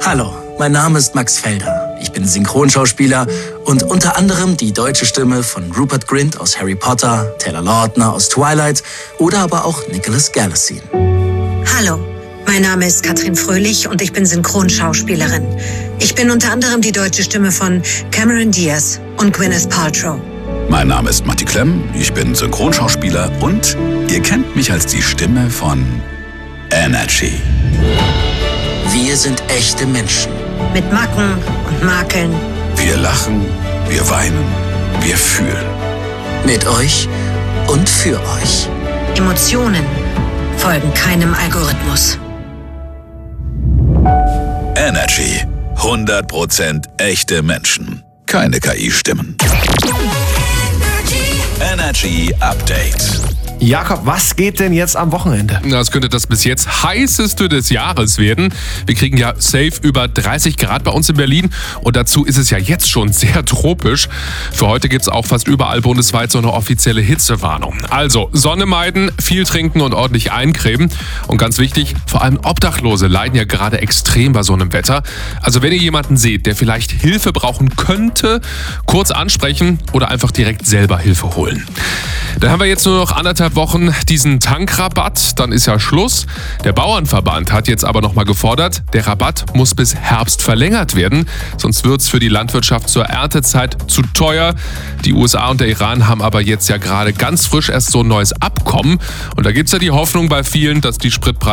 Hallo, mein Name ist Max Felder. Ich bin Synchronschauspieler und unter anderem die deutsche Stimme von Rupert Grint aus Harry Potter, Taylor Lautner aus Twilight oder aber auch Nicholas Galitzine. Hallo, mein Name ist Katrin Fröhlich und ich bin Synchronschauspielerin. Ich bin unter anderem die deutsche Stimme von Cameron Diaz und Gwyneth Paltrow. Mein Name ist Matti Klemm, ich bin Synchronschauspieler und ihr kennt mich als die Stimme von Energy. Wir sind echte Menschen. Mit Macken und Makeln. Wir lachen, wir weinen, wir fühlen. Mit euch und für euch. Emotionen folgen keinem Algorithmus. Energy. 100% echte Menschen. Keine KI-Stimmen. Energy Update. Jakob, was geht denn jetzt am Wochenende? Das könnte das bis jetzt heißeste des Jahres werden. Wir kriegen ja safe über 30 Grad bei uns in Berlin und dazu ist es ja jetzt schon sehr tropisch. Für heute gibt es auch fast überall bundesweit so eine offizielle Hitzewarnung. Also Sonne meiden, viel trinken und ordentlich eincremen. Und ganz wichtig, vor allem Obdachlose leiden ja gerade extrem bei so einem Wetter. Also wenn ihr jemanden seht, der vielleicht Hilfe brauchen könnte, kurz ansprechen oder einfach direkt selber Hilfe holen. Dann haben wir jetzt nur noch 1,5 Wochen diesen Tankrabatt, dann ist ja Schluss. Der Bauernverband hat jetzt aber nochmal gefordert, der Rabatt muss bis Herbst verlängert werden, sonst wird es für die Landwirtschaft zur Erntezeit zu teuer. Die USA und der Iran haben aber jetzt ja gerade ganz frisch erst so ein neues Abkommen und da gibt es ja die Hoffnung bei vielen, dass die Spritpreise